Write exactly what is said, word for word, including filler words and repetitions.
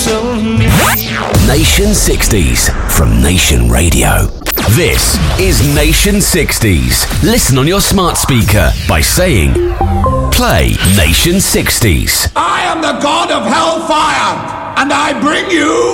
of me. Nation sixties from Nation Radio. This is Nation sixties. Listen on your smart speaker by saying, play Nation sixties. I am the god of hellfire, and I bring you